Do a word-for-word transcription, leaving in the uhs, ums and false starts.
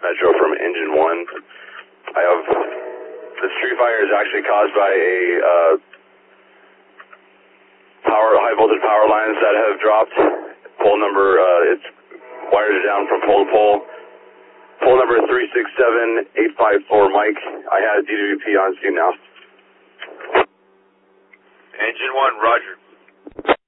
Metro from Engine one. I have, the street fire is actually caused by a uh, power, high voltage power lines that have dropped. Pole number, uh, it's wired down from pole to pole. Pole number three six seven eight five four, Mike. I had D W P on scene now. Engine one, roger.